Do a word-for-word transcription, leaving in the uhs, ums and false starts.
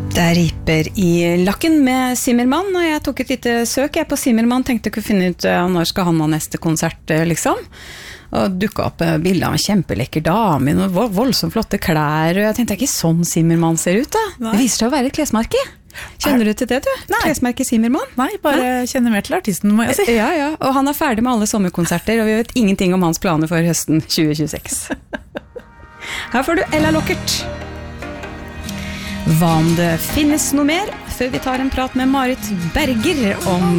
Det riper i lakken med Zimmermann, og jeg tok et lite søk jeg på Zimmermann, tenkte ikke å finne ut uh, når skal han ha neste konsert, uh, liksom. Og dukket opp uh, bilder av en kjempelekker dame, og vo- voldsomt flotte klær, og jeg tenkte ikke sånn Zimmermann ser ut da. Nei. Det viser seg å være et klesmerke. Kjenner du til det, du? Nei. Klesmerke Zimmermann? Nei, bare Nei. Kjenner mer til artisten, må jeg si. Ja, ja, og han er ferdig med alle sommerkonserter, og vi vet ingenting om hans planer for høsten tjue tjueseks. Her får du Ella Lockert. Hva om det finnes noe mer, før vi tar en prat med Marit Berger om